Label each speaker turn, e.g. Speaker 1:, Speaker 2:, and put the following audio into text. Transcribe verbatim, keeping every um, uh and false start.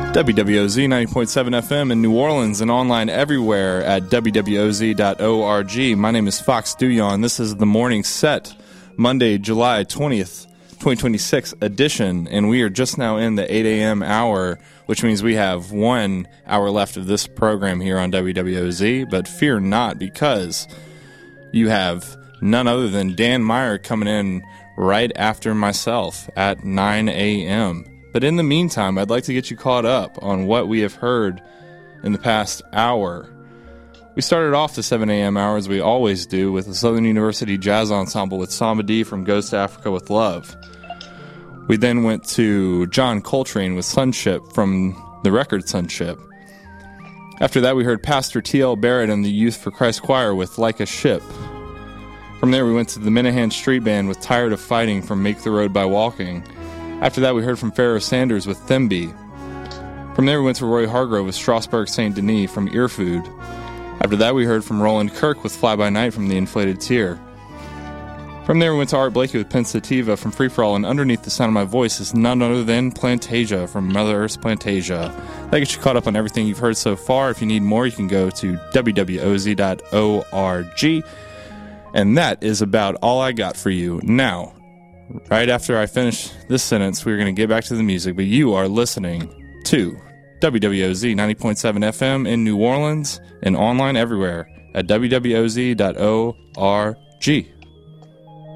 Speaker 1: W W O Z ninety point seven F M in New Orleans and online everywhere at W W O Z dot org. My name is Fox Duyon. This is the Morning Set, Monday, July twentieth, twenty twenty-six edition, and we are just now in the eight a.m. hour, which means we have one hour left of this program here on W W O Z, but fear not, because you have none other than Dan Meyer coming in right after myself at nine a.m. But in the meantime, I'd like to get you caught up on what we have heard in the past hour. We started off the seven a.m. hour, as we always do, with the Southern University Jazz Ensemble with Samba D from Goes to Africa with Love. We then went to John Coltrane with Sunship from the record Sunship. After that, we heard Pastor T L. Barrett and the Youth for Christ Choir with Like a Ship. From there, we went to the Minahan Street Band with Tired of Fighting from Make the Road by Walking. After that, we heard from Pharaoh Sanders with Themby. From there, we went to Roy Hargrove with Strasbourg Saint Denis from Earfood. After that, we heard from Roland Kirk with Fly By Night from The Inflated Tear. From there, we went to Art Blakey with Pensativa from Free For All, and underneath the sound of my voice is none other than Plantasia from Mother Earth's Plantasia. That gets you caught up on everything you've heard so far. If you need more, you can go to W W O Z dot org. And that is about all I got for you. Now, right after I finish this sentence, we're going to get back to the music, but you are listening to W W O Z ninety point seven F M in New Orleans and online everywhere at W W O Z dot org.